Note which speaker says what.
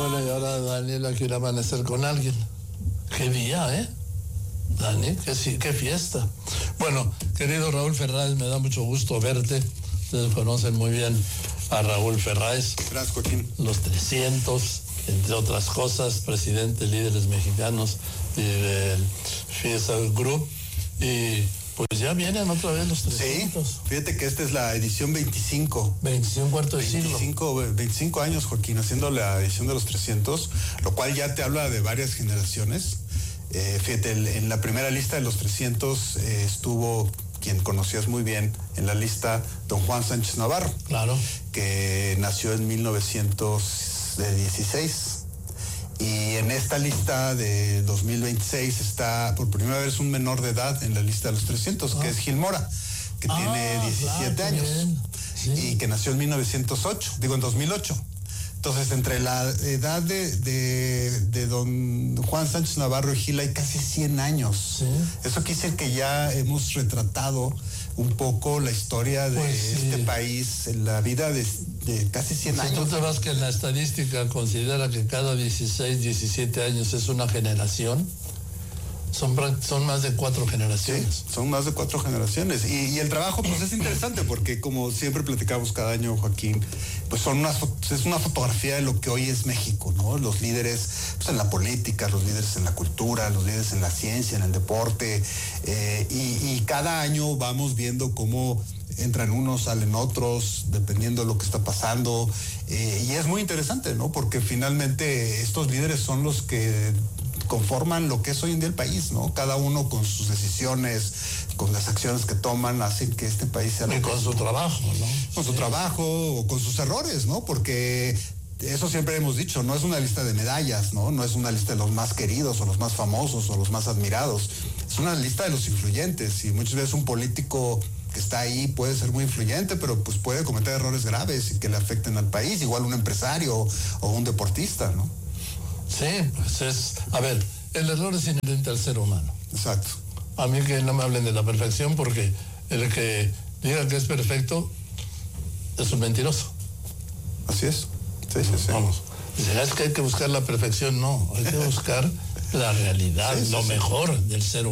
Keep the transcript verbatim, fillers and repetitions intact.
Speaker 1: Bueno, y ahora Daniela quiere amanecer con alguien. Qué día, ¿eh? Dani, qué, qué fiesta. Bueno, querido Raúl Ferráez, me da mucho gusto verte. Ustedes conocen muy bien a Raúl Ferráez.
Speaker 2: Gracias, Joaquín.
Speaker 1: Los trescientos, entre otras cosas, presidente de Líderes Mexicanos y del Fiesta Group. Y pues ya vienen otra vez los trescientos.
Speaker 2: Sí, fíjate que esta es la edición veinticinco.
Speaker 1: veinticinco, cuarto de siglo.
Speaker 2: veinticinco, veinticinco años, Joaquín, haciendo la edición de los trescientos, lo cual ya te habla de varias generaciones. Eh, fíjate, en la primera lista de los trescientos eh, estuvo quien conocías muy bien en la lista, don Juan Sánchez Navarro.
Speaker 1: Claro.
Speaker 2: Que nació en mil novecientos dieciséis. Y en esta lista de dos mil veintiséis está por primera vez un menor de edad en la lista de los trescientos, ah. que es Gil Mora, que ah, tiene diecisiete claro, años sí. y que nació en mil novecientos ocho, digo en dos mil ocho. Entonces, entre la edad de, de, de don Juan Sánchez Navarro y Gil hay casi cien años. Sí. Eso quiere decir que ya hemos retratado un poco la historia de pues sí. este país, en la vida de, de casi cien
Speaker 1: pues
Speaker 2: años.
Speaker 1: Tú te vas que la estadística considera que cada dieciséis, diecisiete años es una generación. Son, son más de cuatro generaciones.
Speaker 2: Sí, son más de cuatro generaciones. Y, y el trabajo, pues, es interesante porque, como siempre platicamos cada año, Joaquín, pues son unas, es una fotografía de lo que hoy es México, ¿no? Los líderes, pues, en la política, los líderes en la cultura, los líderes en la ciencia, en el deporte. Eh, y, y cada año vamos viendo cómo entran unos, salen otros, dependiendo de lo que está pasando. Eh, y es muy interesante, ¿no? Porque finalmente estos líderes son los que conforman lo que es hoy en día el país, ¿no? Cada uno con sus decisiones, con las acciones que toman, hacen que este país sea...
Speaker 1: Y con su trabajo, ¿no?
Speaker 2: Con su sí. trabajo, o con sus errores, ¿no? Porque eso siempre hemos dicho, no es una lista de medallas, ¿no? No es una lista de los más queridos, o los más famosos, o los más admirados. Es una lista de los influyentes, y muchas veces un político que está ahí puede ser muy influyente, pero pues puede cometer errores graves y que le afecten al país, igual un empresario o un deportista, ¿no?
Speaker 1: Sí, pues es... A ver, el error es inherente al ser humano.
Speaker 2: Exacto.
Speaker 1: A mí que no me hablen de la perfección, porque el que diga que es perfecto es un mentiroso.
Speaker 2: Así es. Sí, sí, sí.
Speaker 1: Vamos. Dicen, es que hay que buscar la perfección. No, hay que buscar la realidad, sí, sí, lo sí. mejor del ser humano.